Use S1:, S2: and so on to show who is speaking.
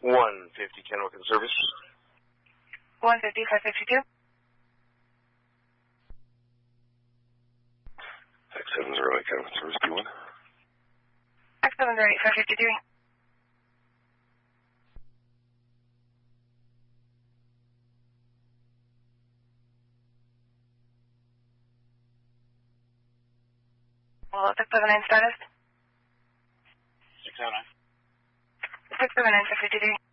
S1: 150 Kennewick in service.
S2: 150, 552.
S1: X708 Kennewick service, P1.
S2: X708, 553. Well, 679 status.
S3: 609.
S2: 679, 553.